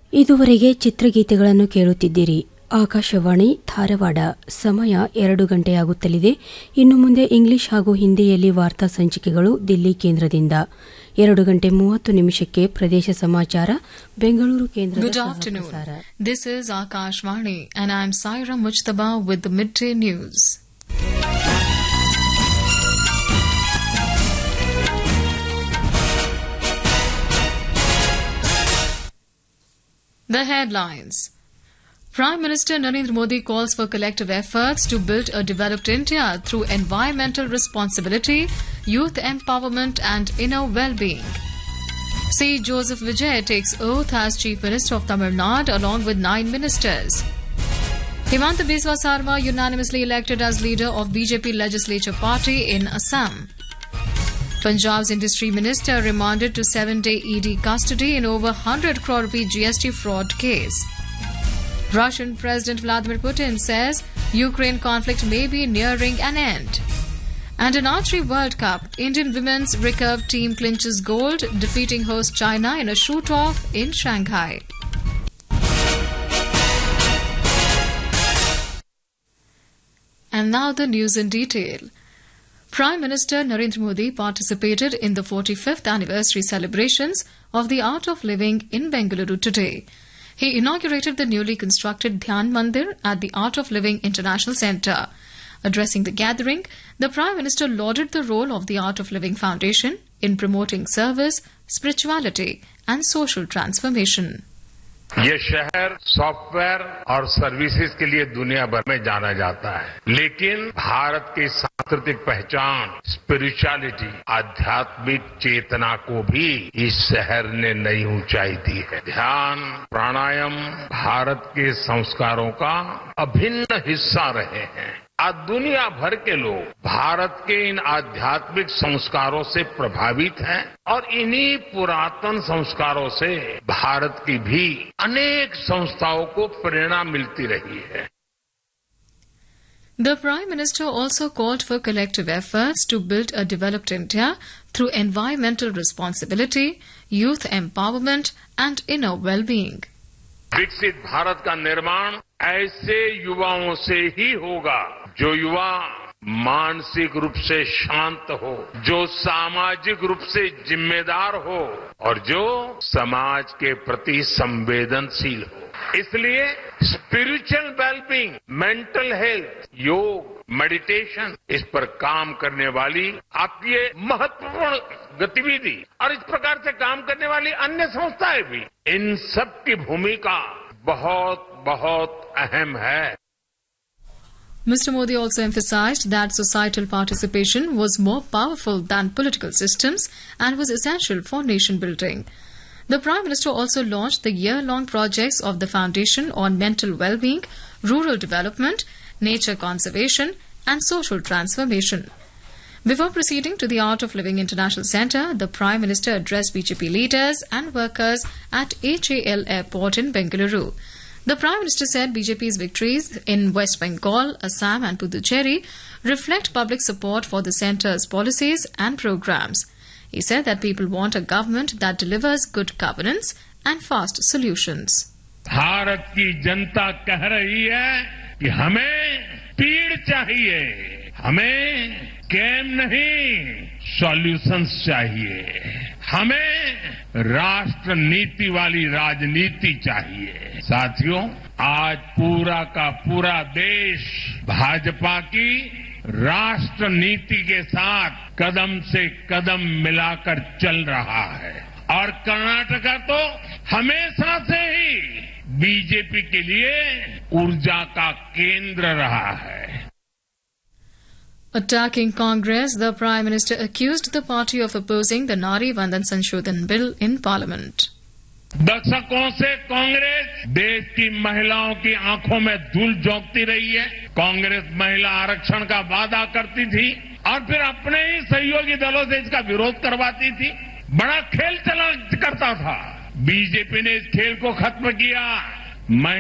ಇದುವರೆಗೆ ಚಿತ್ರಗೀತೆಗಳನ್ನು ಕೇಳುತ್ತಿದ್ದೀರಿ. ಆಕಾಶವಾಣಿ ಧಾರವಾಡ. ಸಮಯ 2 ಗಂಟೆಯಾಗುತ್ತಲಿದೆ. ಇನ್ನು ಮುಂದೆ ಇಂಗ್ಲಿಷ್ ಹಾಗೂ ಹಿಂದಿಯಲ್ಲಿ ವಾರ್ತಾ ಸಂಚಿಕೆಗಳು ದಿಲ್ಲಿ ಕೇಂದ್ರದಿಂದ. 2:30 ಪ್ರದೇಶ ಸಮಾಚಾರ ಬೆಂಗಳೂರು ಕೇಂದ್ರದ Good afternoon. This is Akashvani and I am Saira Mujtaba with the midday news. The headlines. Prime Minister Narendra Modi calls for collective efforts to build a developed India through environmental responsibility, youth empowerment and inner well-being. C. Joseph Vijay takes oath as Chief Minister of Tamil Nadu along with 9 ministers. Himanta Biswa Sarma unanimously elected as leader of BJP Legislature Party in Assam. Punjab's Industry Minister remanded to 7-day ED custody in over 100 crore rupee GST fraud case. Russian President Vladimir Putin says Ukraine conflict may be nearing an end. And in Archery World Cup, Indian women's recurve team clinches gold, defeating host China in a shoot-off in Shanghai. And now the news in detail. Prime Minister Narendra Modi participated in the 45th anniversary celebrations of the Art of Living in Bengaluru today. He inaugurated the newly constructed Dhyan Mandir at the Art of Living International Centre. Addressing the gathering, the Prime Minister lauded the role of the Art of Living Foundation in promoting service, spirituality and social transformation. ये शहर software और services के लिए दुनिया भर में जाना जाता है, लेकिन भारत की सांस्कृतिक पहचान स्पिरिचुअलिटी, आध्यात्मिक चेतना को भी इस शहर ने नई ऊंचाई दी है. ध्यान, प्राणायाम भारत के संस्कारों का अभिन्न हिस्सा रहे हैं. आज दुनिया भर के लोग भारत के इन आध्यात्मिक संस्कारों से प्रभावित हैं और इन्हीं पुरातन संस्कारों से भारत की भी अनेक संस्थाओं को प्रेरणा मिलती रही है. The Prime Minister also called for collective efforts to build a developed India through environmental responsibility, youth empowerment and inner well-being. विकसित भारत का निर्माण ऐसे युवाओं से ही होगा जो युवा मानसिक रूप से शांत हो, जो सामाजिक रूप से जिम्मेदार हो और जो समाज के प्रति संवेदनशील हो. इसलिए स्पिरिचुअल वेलबींग, मेंटल हेल्थ, योग, मेडिटेशन, इस पर काम करने वाली आपकी ये महत्वपूर्ण गतिविधि और इस प्रकार से काम करने वाली अन्य संस्थाएं भी, इन सब की भूमिका बहुत बहुत अहम है. Mr. Modi also emphasized that societal participation was more powerful than political systems and was essential for nation building. The Prime Minister also launched the year-long projects of the Foundation on mental well-being, rural development, nature conservation and social transformation. Before proceeding to the Art of Living International Centre, the Prime Minister addressed BJP leaders and workers at HAL Airport in Bengaluru. The Prime Minister said BJP's victories in West Bengal, Assam and Puducherry reflect public support for the centre's policies and programs. He said that people want a government that delivers good governance and fast solutions. Bharat की जनता कह रही है कि हमें speed चाहिए, हमें game नहीं solutions चाहिए, हमें राष्ट्र नीति वाली राजनीति चाहिए. साथियों, आज पूरा का पूरा देश भाजपा की राष्ट्र नीति के साथ कदम से कदम मिलाकर चल रहा है और कर्नाटका तो हमेशा से ही बीजेपी के लिए ऊर्जा का केंद्र रहा है. Attacking Congress, the Prime Minister accused the party of opposing the Nari Vandan Sanshothan Bill in Parliament. दशकों से कांग्रेस देश की महिलाओं की आंखों में धूल झोंकती रही है. कांग्रेस महिला आरक्षण का वादा करती थी और फिर अपने ही सहयोगी दलों से इसका विरोध करवाती थी. बड़ा खेल चला करता था. बीजेपी ने इस खेल को खत्म किया.